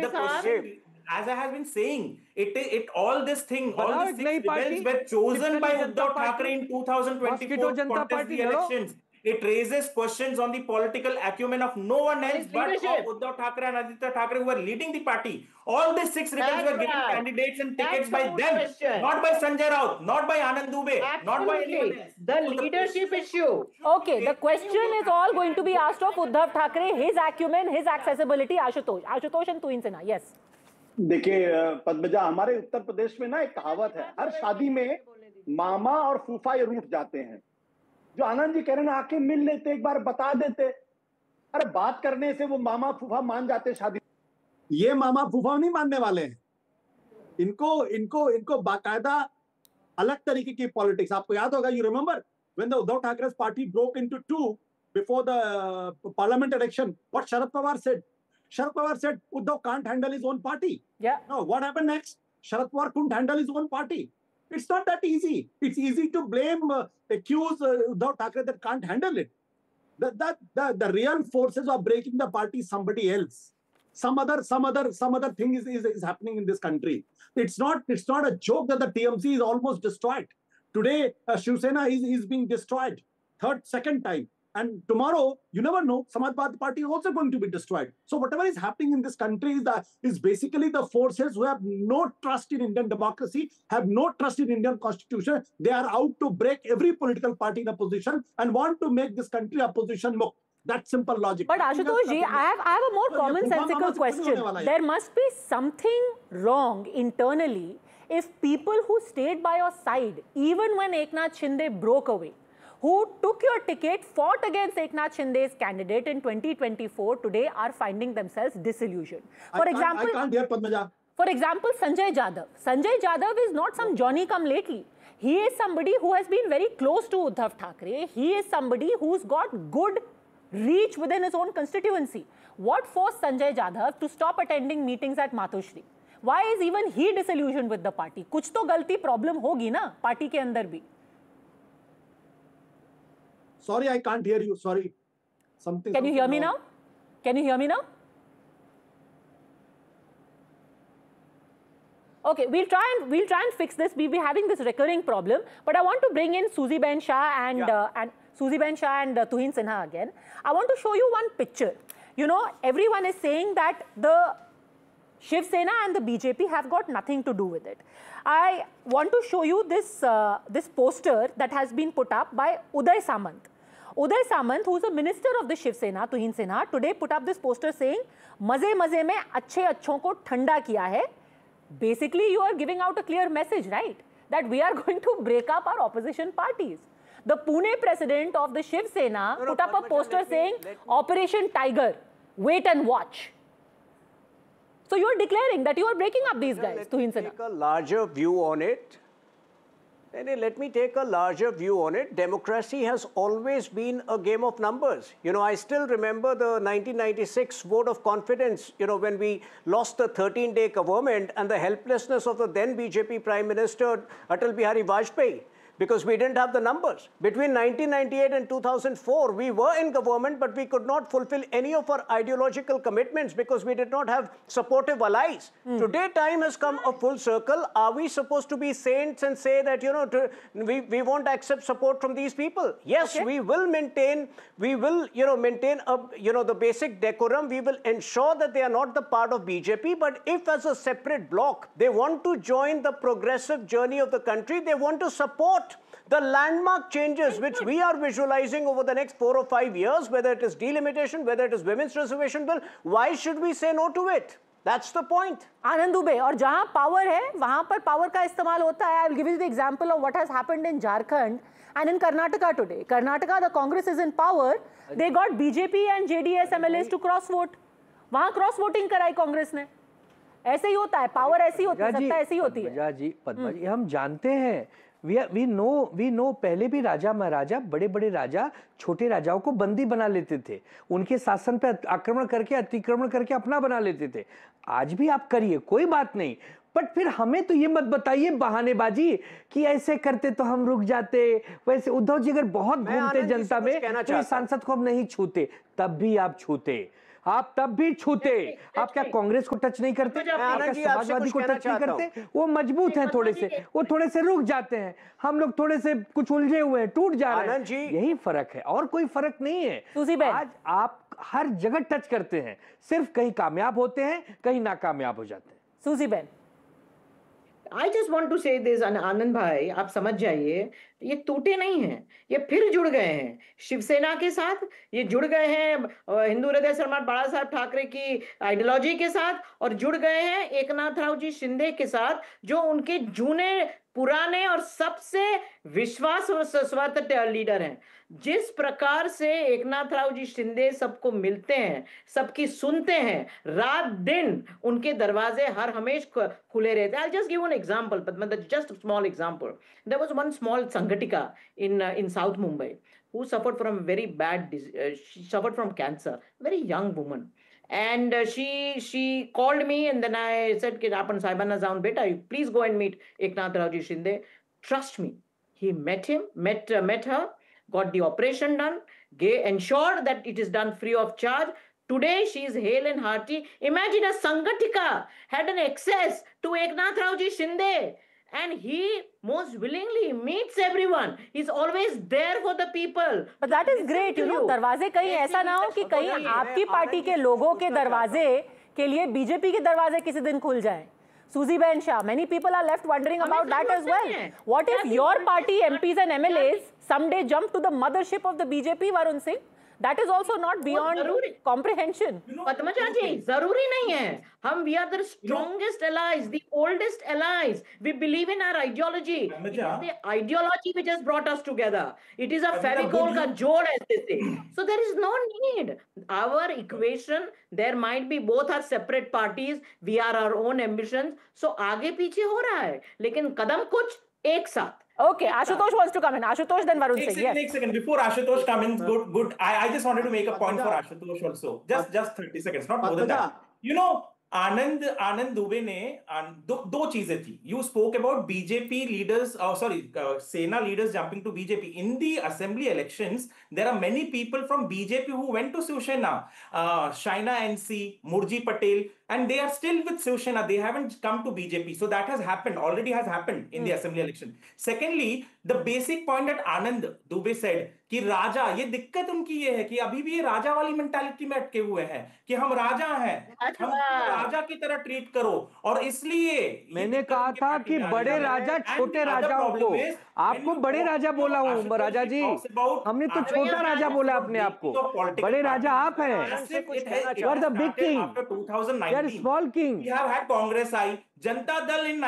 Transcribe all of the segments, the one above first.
the question, as I have been saying, all this thing, all these 6 rebels were chosen by Uddhav Thackeray in 2024 to contest the elections. It raises questions on the political acumen of no one else but of Uddhav Thackeray and Aditya Thackeray, who were leading the party. All the 6 rebels were given candidates and tickets by them, not by Sanjay Raut, not by Anand Dubey, not by anyone else. The leadership issue. Okay, the question is all going to be asked of Uddhav Thackeray, his acumen, his accessibility. Ashutosh and Tuhin Sinha. Yes. देखिए पद्मजा, हमारे उत्तर प्रदेश में ना एक कहावत है, हर शादी में मामा और फूफा ये रूठ जाते हैं। जो आनंद जी कह रहे हैं, आके मिल लेते, एक बार बता देते। अरे बात करने से वो मामा फूफा मान जाते शादी। ये मामा फूफा नहीं मानने वाले हैं। इनको बाकायदा अलग तरीके की पॉलिटिक्स। आपको याद होगा, you remember when the Uddhav ठाकरे's party broke into two before the parliament election, what Sharad Pawar said? Sharad Pawar said Uddhav can't handle his own party. Yeah. No, what happened next? Sharad Pawar couldn't handle his own party. It's not that easy. It's easy to blame, accuse Uddhav Thackeray that can't handle it. The real forces are breaking the party somebody else. Some other thing is happening in this country. It's not a joke that the TMC is almost destroyed. Today, Shiv Sena is being destroyed. Second time. And tomorrow, you never know, Samajwadi Party is also going to be destroyed. So whatever is happening in this country is basically the forces who have no trust in Indian democracy, have no trust in Indian constitution. They are out to break every political party in opposition and want to make this country opposition mukh. That's simple logic. But Ashutosh ji, I have a more commonsensical question. There must be something wrong internally if people who stayed by your side, even when Eknath Shinde broke away, who took your ticket, fought against Eknath Shinde's candidate in 2024, today are finding themselves disillusioned. For example, I can't hear Padmaja. For example, Sanjay Jadhav. Sanjay Jadhav is not some Johnny come lately. He is somebody who has been very close to Uddhav Thackeray. He is somebody who's got good reach within his own constituency. What forced Sanjay Jadhav to stop attending meetings at Matushri? Why is even he disillusioned with the party? कुछ तो गलती problem होगी ना party के अंदर भी. Sorry, I can't hear you. Sorry. Can you hear me now? Can you hear me now? Okay, we'll try and fix this. We'll be having this recurring problem, but I want to bring in Suzy Ben Shah and Tuhin Sinha again. I want to show you one picture. You know, everyone is saying that the Shiv Sena and the BJP have got nothing to do with it. I want to show you this poster that has been put up by Uday Samant. Uday Samant, who is a minister of the Shiv Sena, Tuhin Sinha, today put up this poster saying, "Maze maze mein अच्छे अच्छों को ठंडा किया है." Basically, you are giving out a clear message, right? That we are going to break up our opposition parties. The Pune president of the Shiv Sena put up a poster saying, "Operation Tiger, wait and watch." So you are declaring that you are breaking up these guys, Tuhin Sinha. Take a larger view on it. Let me take a larger view on it. Democracy has always been a game of numbers. You know, I still remember the 1996 vote of confidence, you know, when we lost the 13-day government and the helplessness of the then BJP Prime Minister Atal Bihari Vajpayee, because we didn't have the numbers. Between 1998 and 2004, we were in government, but we could not fulfill any of our ideological commitments because we did not have supportive allies. Today, time has come a full circle. Are we supposed to be saints and say that, you know, we won't accept support from these people? Yes, okay. We will maintain, the basic decorum. We will ensure that they are not the part of BJP, but if as a separate bloc, they want to join the progressive journey of the country, they want to support the landmark changes which we are visualizing over the next 4 or 5 years, whether it is delimitation, whether it is women's reservation bill, why should we say no to it? That's the point. Anand Dubey, और जहाँ power है, वहाँ पर power का इस्तेमाल होता है. I will give you the example of what has happened in Jharkhand and in Karnataka today. Karnataka, the Congress is in power. They got BJP and JDS MLAs to cross vote. वहाँ cross voting कराई कांग्रेस ने. ऐसे ही होता है. Power ऐसी होती है. सत्ता ऐसी होती है. पद्मा जी, हम जानते हैं. We know पहले भी राजा महाराजा बड़े बड़े राजा छोटे राजाओं को बंदी बना लेते थे, उनके शासन पे आक्रमण करके अतिक्रमण करके अपना बना लेते थे. आज भी आप करिए, कोई बात नहीं, बट फिर हमें तो ये मत बताइए बहानेबाजी कि ऐसे करते तो हम रुक जाते. वैसे उद्धव जी अगर बहुत घूमते जनता में तो इस सांसद को हम नहीं छूते, तब भी आप छूते. आप तब भी छूते। आप क्या कांग्रेस को टच नहीं करते? आप क्या समाजवादी को टच नहीं करते? वो मजबूत हैं थोड़े से, वो थोड़े से रुक जाते हैं, हम लोग थोड़े से कुछ उलझे हुए हैं, टूट जा रहे हैं। यही फर्क है और कोई फर्क नहीं है। आज आप हर जगह टच करते हैं, सिर्फ कहीं कामयाब होते हैं, कहीं नाकामयाब हो जाते हैं। सूजी बहन, I just want to say this, आनंद भाई, आप समझ जाइए, ये टूटे नहीं हैं, ये फिर जुड़ गए हैं शिवसेना के साथ, ये जुड़ गए हैं हिंदू हृदय सम्राट बाला साहब ठाकरे की आइडियोलॉजी के साथ, और जुड़ गए हैं एकनाथ राव जी शिंदे के साथ, जो उनके जूने पुराने और सबसे विश्वासवर्त लीडर हैं। जिस प्रकार से एकनाथ राव जी शिंदे सबको मिलते हैं, सबकी सुनते हैं, रात दिन उनके दरवाजे हर हमेशा खुले रहते हैं। I'll just give one example, just a small example. There was one small Sangatika in South Mumbai who suffered from very bad she suffered from cancer, very young woman. And she called me, and then I said कि आपण साहेबांना जाऊन बेटा, please go and meet Eknath Rawji Shinde. Trust me, he met her, got the operation done, ensured that it is done free of charge. Today she is hale and hearty. Imagine a Sangatika had an access to Eknath Rawji Shinde, and he most willingly meets everyone. He's always there for the people. But that is great, you know. दरवाजे कहीं ऐसा ना हो कि कहीं आपकी party के लोगों के दरवाजे के लिए बीजेपी के दरवाजे किसी दिन खुल जाएं. Suzy Ben Shah, many people are left wondering about that as well. What if your party MPs and MLAs someday jump to the mothership of the BJP, Varun Singh? That is also not beyond comprehension. Padmaja ji, zaruri nahi hai. We are the strongest allies, the oldest allies. We believe in our ideology. It is the ideology which has brought us together. It is a Fevicol ka jod, as they say. So there is no need. Our equation, there might be both are separate parties. We are our own ambitions. So आगे पीछे हो रहा है, लेकिन कदम कुछ एक साथ. Okay, Ashutosh wants to come in. Ashutosh, then Varun Singh. Yes. Next second. Before Ashutosh comes in, good. I just wanted to make a point for Ashutosh also. Just 30 seconds, not more than that. You know, आनंद दुबे ने दो चीजें थी. You spoke about BJP leaders, Sena leaders jumping to BJP. In the assembly elections, there are many people from BJP who went to Shiv Sena. Shaina NC, Murji Patel, and they are still with Shiv Sena. They haven't come to BJP. So that has happened, already has happened in the assembly election. Secondly, the basic point that Anand Dubey said, कि राजा, ये दिक्कत उनकी ये है कि अभी भी ये राजा वाली मेंटालिटी में अटके हुए हैं कि हम राजा हैं, हम राजा की तरह ट्रीट करो, और इसलिए मैंने कहा था कि बड़े राजा छोटे राजाओं को, आपको बड़े राजा बोला हूँ राजा जी, हमने तो छोटा राजा बोला अपने आप को. बड़े राजा आप हैं. You are the big king. After 2019, you are a small king. We have had Congress. Janata Dal in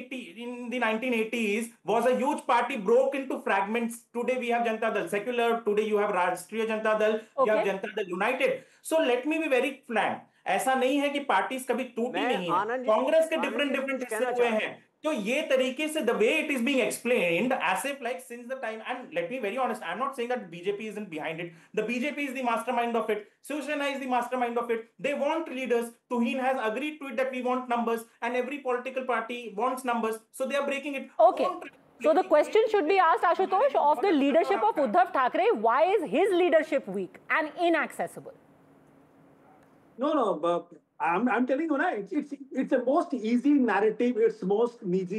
the 1980s was a huge party, broke into fragments. Today we have Janata Dal secular. Today you have Rashtriya Janata Dal. You have Janata Dal United. So let me be very frank. ऐसा नहीं है कि parties कभी टूटी नहीं है. कांग्रेस के different हिस्से हुए हैं. तो ये तरीके से the way it is being explained as if like since the time, and let me be very honest, I'm not saying that BJP isn't behind it. The BJP is the mastermind of it. Shiv Sena is the mastermind of it. They want leaders. Tuhin has agreed to it that we want numbers, and every political party wants numbers. So they are breaking it. Okay. So the question should be asked, Ashutosh, of the leadership of Uddhav Thackeray, why is his leadership weak and inaccessible? No, I'm telling you, it's the most easy narrative. It's most easy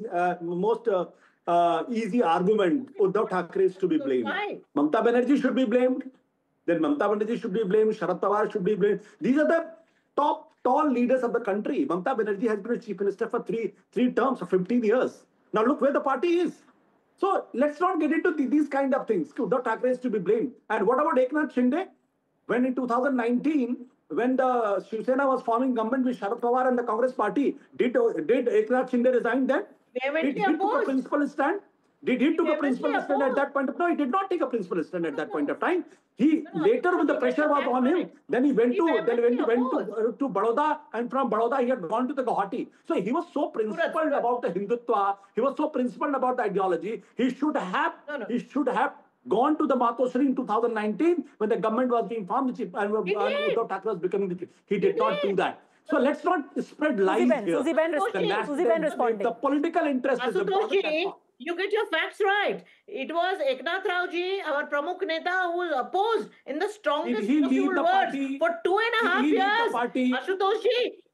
argument. Uddhav Thackeray is to be blamed. Why? Mamata Banerjee should be blamed. Then Mamata Banerjee should be blamed. Sharad Pawar should be blamed. These are the top tall leaders of the country. Mamata Banerjee has been a chief minister for three terms for 15 years. Now look where the party is. So let's not get into these kind of things. Uddhav Thackeray is to be blamed. And what about Eknath Shinde? When in 2019, when the Shiv Sena was forming government with Sharad Pawar and the Congress party, did Eknath Shinde resign then? Did he took a principal stand? Did he took a principal stand at that point of time? No, he did not take a principal stand at that point of time. He later, when the pressure was on him, then he went to Baroda, and from Baroda he had gone to the Guwahati. So he was so principled about the Hindutva. He was so principled about the ideology. He should have gone to the Matosri in 2019 when the government was being formed and Uddhav Thackeray was becoming the chief. He did not do that. So let's not spread lies here. Suzy Ben responding. The political interest is important. You get your facts right. It was Eknath Rao ji, our Pramukh Neta, who was opposed in the strongest Did he leave possible the words party? for 2.5 Did he leave the years. party? Ashutosh ji,